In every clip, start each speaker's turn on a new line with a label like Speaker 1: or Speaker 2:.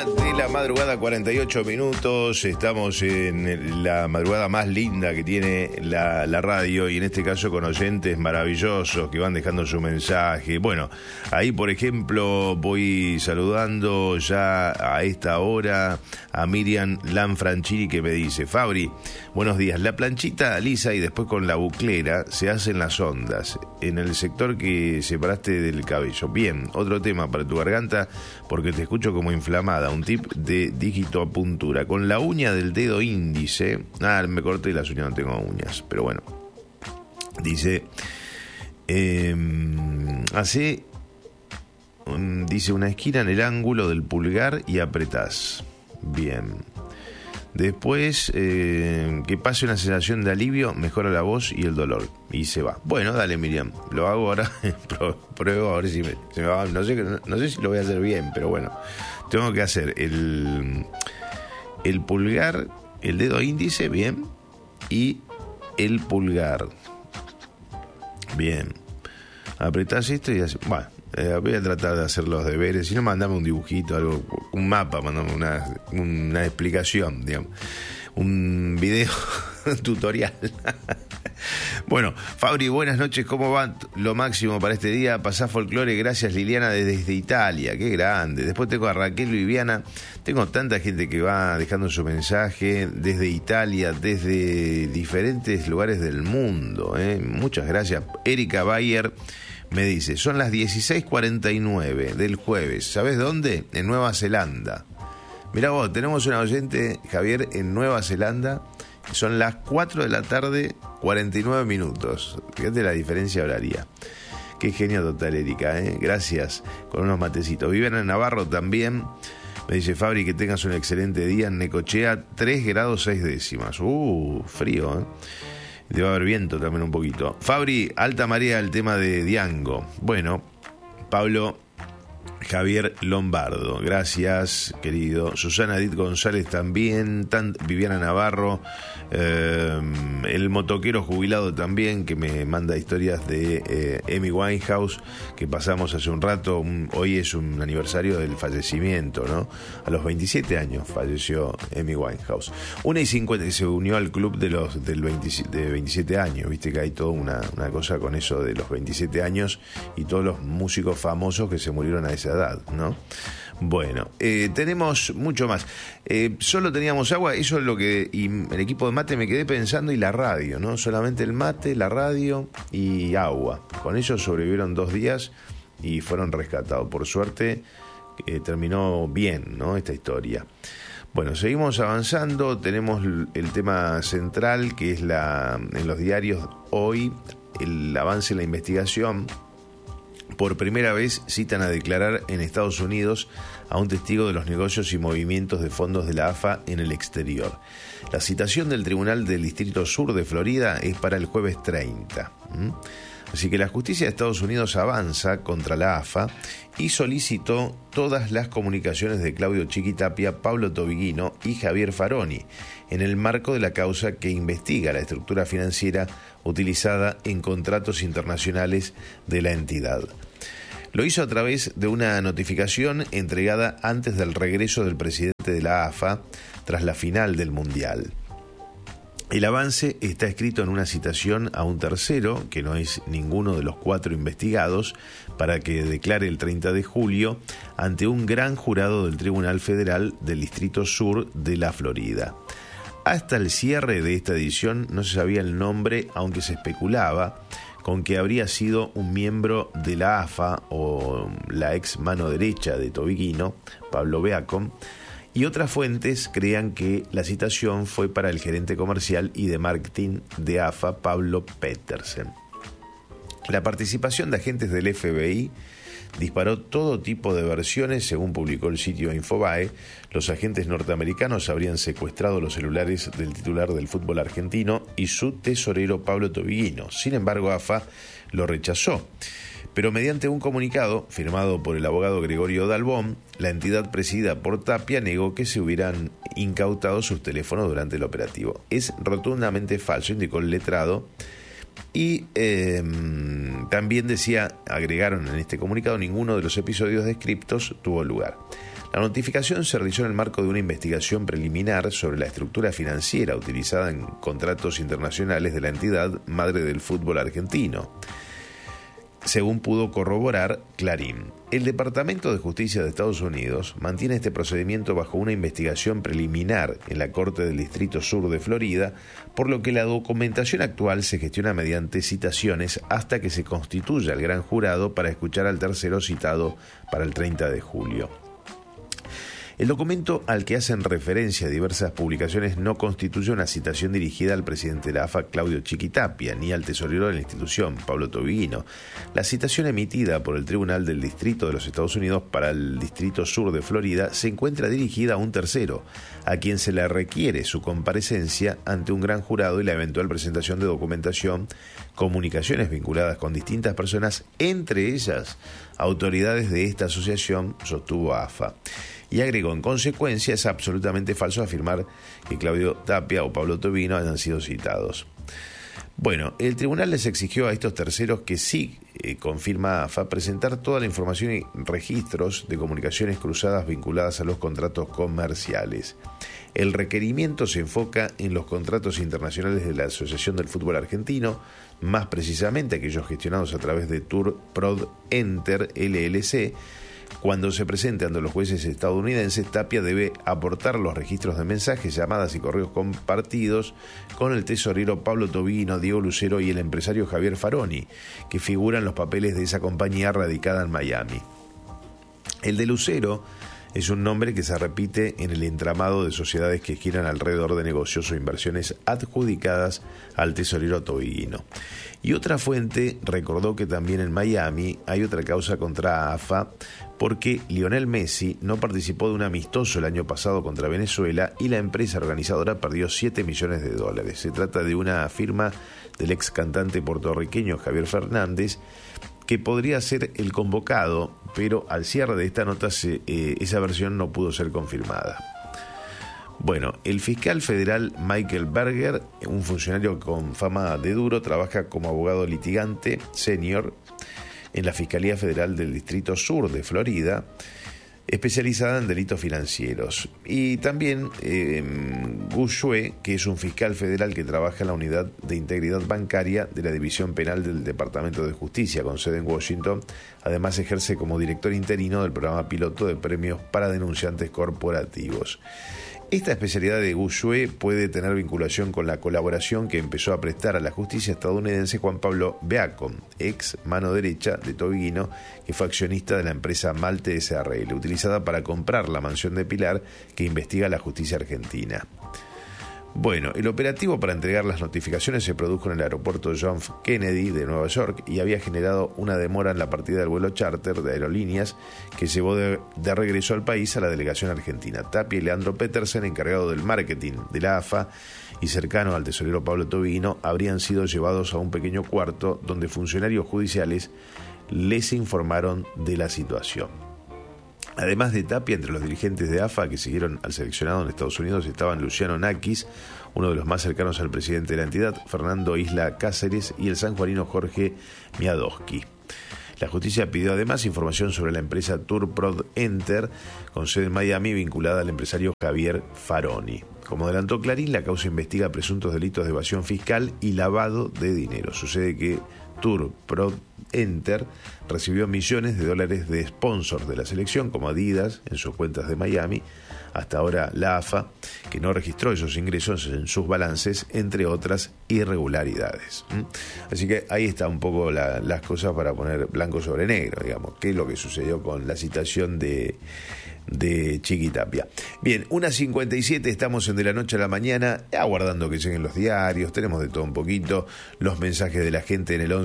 Speaker 1: de la madrugada, 48 minutos. Estamos en la madrugada más linda que tiene la radio, y en este caso con oyentes maravillosos que van dejando su mensaje. Bueno, ahí por ejemplo voy saludando ya a esta hora a Miriam Lanfranchini, que me dice: Fabri, buenos días. La planchita lisa y después con la buclera se hacen las ondas en el sector que separaste del cabello. Bien, otro tema para tu garganta, porque te escucho como inflamada. Un tip de digitopuntura. Con la uña del dedo índice. Me corté las uñas, no tengo uñas, pero bueno. Dice, dice una esquina en el ángulo del pulgar y apretás. Bien. Después, que pase una sensación de alivio, mejora la voz y el dolor. Y se va. Bueno, dale, Miriam. Lo hago ahora. Pruebo a ver si se me va. No sé si lo voy a hacer bien, pero bueno. Tengo que hacer el pulgar, el dedo índice, bien. Y el pulgar. Bien. Apretás esto y así. Bueno. Voy a tratar de hacer los deberes. Si no, mandame un dibujito, algo, un mapa, mandame una explicación, digamos. Un video tutorial. Bueno, Fabri, buenas noches. ¿Cómo va? Lo máximo para este día. Pasá folclore. Gracias, Liliana, desde Italia. Qué grande. Después tengo a Raquel y Viviana. Tengo tanta gente que va dejando su mensaje desde Italia, desde diferentes lugares del mundo. Muchas gracias. Erika Bayer me dice: son las 16:49 del jueves. ¿Sabes dónde? En Nueva Zelanda. Mirá vos, tenemos un oyente, Javier, en Nueva Zelanda. Son las 4 de la tarde, 49 minutos. Fíjate la diferencia horaria. Qué genio total, Erika, Gracias, con unos matecitos. Viven en Navarro también. Me dice: Fabri, que tengas un excelente día. En Necochea, 3 grados 6 décimas. Frío, Debe haber viento también un poquito. Fabri, alta marea, el tema de Diango. Bueno, Pablo Javier Lombardo, gracias, querido. Susana Edith González también. Viviana Navarro, el motoquero jubilado también, que me manda historias de Amy Winehouse, que pasamos hace un rato. Hoy es un aniversario del fallecimiento, ¿no? A los 27 años falleció Amy Winehouse. 1:50 se unió al club de 27 años. Viste que hay toda una cosa con eso de los 27 años y todos los músicos famosos que se murieron a esa edad, ¿no? Bueno, tenemos mucho más. Solo teníamos agua, eso es lo que... Y el equipo de mate me quedé pensando, y la radio, ¿no? Solamente el mate, la radio y agua. Con eso sobrevivieron 2 días y fueron rescatados. Por suerte, terminó bien, ¿no? Esta historia. Bueno, seguimos avanzando. Tenemos el tema central, que es en los diarios hoy, el avance en la investigación. Por primera vez citan a declarar en Estados Unidos a un testigo de los negocios y movimientos de fondos de la AFA en el exterior. La citación del Tribunal del Distrito Sur de Florida es para el jueves 30. Así que la justicia de Estados Unidos avanza contra la AFA y solicitó todas las comunicaciones de Claudio Chiquitapia, Pablo Tobiguino y Javier Faroni en el marco de la causa que investiga la estructura financiera utilizada en contratos internacionales de la entidad. Lo hizo a través de una notificación entregada antes del regreso del presidente de la AFA tras la final del Mundial. El avance está escrito en una citación a un tercero, que no es ninguno de los 4 investigados, para que declare el 30 de julio ante un gran jurado del Tribunal Federal del Distrito Sur de la Florida. Hasta el cierre de esta edición no se sabía el nombre, aunque se especulaba con que habría sido un miembro de la AFA o la ex mano derecha de Tobiguino, Pablo Beacom, y otras fuentes creían que la citación fue para el gerente comercial y de marketing de AFA, Pablo Petersen. La participación de agentes del FBI disparó todo tipo de versiones. Según publicó el sitio Infobae, los agentes norteamericanos habrían secuestrado los celulares del titular del fútbol argentino y su tesorero Pablo Tobiguino. Sin embargo, AFA lo rechazó. Pero mediante un comunicado firmado por el abogado Gregorio Dalbón, la entidad presidida por Tapia negó que se hubieran incautado sus teléfonos durante el operativo. Es rotundamente falso, indicó el letrado. Y también agregaron en este comunicado: ninguno de los episodios descriptos tuvo lugar. La notificación se realizó en el marco de una investigación preliminar sobre la estructura financiera utilizada en contratos internacionales de la entidad madre del fútbol argentino, según pudo corroborar Clarín. El Departamento de Justicia de Estados Unidos mantiene este procedimiento bajo una investigación preliminar en la Corte del Distrito Sur de Florida, por lo que la documentación actual se gestiona mediante citaciones hasta que se constituya el gran jurado para escuchar al tercero citado para el 30 de julio. El documento al que hacen referencia diversas publicaciones no constituye una citación dirigida al presidente de la AFA, Claudio Chiquitapia, ni al tesorero de la institución, Pablo Tobiguino. La citación emitida por el Tribunal del Distrito de los Estados Unidos para el Distrito Sur de Florida se encuentra dirigida a un tercero, a quien se le requiere su comparecencia ante un gran jurado y la eventual presentación de documentación, comunicaciones vinculadas con distintas personas, entre ellas autoridades de esta asociación, sostuvo AFA. Y agregó, en consecuencia, es absolutamente falso afirmar que Claudio Tapia o Pablo Tobiguino hayan sido citados. Bueno, el tribunal les exigió a estos terceros que sí, confirma AFA, presentar toda la información y registros de comunicaciones cruzadas vinculadas a los contratos comerciales. El requerimiento se enfoca en los contratos internacionales de la Asociación del Fútbol Argentino, más precisamente aquellos gestionados a través de Tour Prod Enter LLC. Cuando se presente ante los jueces estadounidenses, Tapia debe aportar los registros de mensajes, llamadas y correos compartidos con el tesorero Pablo Tobiguino, Diego Lucero y el empresario Javier Faroni, que figuran los papeles de esa compañía radicada en Miami. El de Lucero es un nombre que se repite en el entramado de sociedades que giran alrededor de negocios o inversiones adjudicadas al tesorero Tobiguino. Y otra fuente recordó que también en Miami hay otra causa contra AFA porque Lionel Messi no participó de un amistoso el año pasado contra Venezuela y la empresa organizadora perdió $7 millones. Se trata de una firma del ex cantante puertorriqueño Javier Fernández, que podría ser el convocado, pero al cierre de esta nota esa versión no pudo ser confirmada. Bueno, el fiscal federal Michael Berger, un funcionario con fama de duro, trabaja como abogado litigante senior en la Fiscalía Federal del Distrito Sur de Florida, especializada en delitos financieros. Y también Gu Xue, que es un fiscal federal que trabaja en la Unidad de Integridad Bancaria de la División Penal del Departamento de Justicia, con sede en Washington. Además ejerce como director interino del programa piloto de premios para denunciantes corporativos. Esta especialidad de Gu Xue puede tener vinculación con la colaboración que empezó a prestar a la justicia estadounidense Juan Pablo Beacon, ex mano derecha de Tobiguino, que fue accionista de la empresa Malte SRL, utilizada para comprar la mansión de Pilar que investiga la justicia argentina. Bueno, el operativo para entregar las notificaciones se produjo en el aeropuerto John F. Kennedy de Nueva York y había generado una demora en la partida del vuelo charter de aerolíneas que llevó de regreso al país a la delegación argentina. Tapia y Leandro Petersen, encargado del marketing de la AFA y cercano al tesorero Pablo Tobiguino, habrían sido llevados a un pequeño cuarto donde funcionarios judiciales les informaron de la situación. Además de Tapia, entre los dirigentes de AFA que siguieron al seleccionado en Estados Unidos estaban Luciano Nakis, uno de los más cercanos al presidente de la entidad, Fernando Isla Cáceres y el sanjuanino Jorge Miadowski. La justicia pidió además información sobre la empresa Tour Prod Enter, con sede en Miami, vinculada al empresario Javier Faroni. Como adelantó Clarín, la causa investiga presuntos delitos de evasión fiscal y lavado de dinero. Sucede que Tour Prod Enter recibió millones de dólares de sponsors de la selección, como Adidas, en sus cuentas de Miami. Hasta ahora la AFA, que no registró esos ingresos en sus balances, entre otras irregularidades. Así que ahí está un poco las cosas para poner blanco sobre negro, digamos, qué es lo que sucedió con la citación de Chiquitapia. Bien, 1:57, estamos en De la Noche a la Mañana, aguardando que lleguen los diarios, tenemos de todo un poquito, los mensajes de la gente en el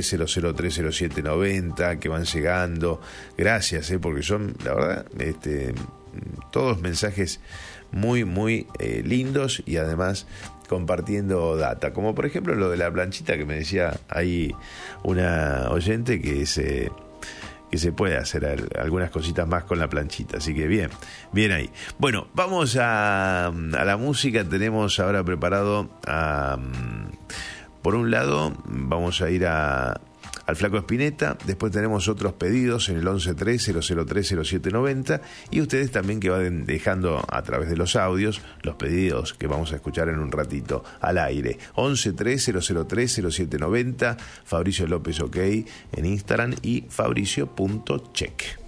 Speaker 1: 11-300-307-90 que van llegando, gracias, porque son, la verdad, todos mensajes muy, muy lindos y además compartiendo data, como por ejemplo lo de la planchita que me decía ahí una oyente que se puede hacer algunas cositas más con la planchita, así que bien ahí. Bueno, vamos a la música. Tenemos ahora preparado por un lado vamos a ir a al Flaco Spinetta. Después tenemos otros pedidos en el 1130030790 y ustedes también que van dejando a través de los audios los pedidos que vamos a escuchar en un ratito al aire. 1130030790, Fabricio López OK en Instagram y fabricio.check.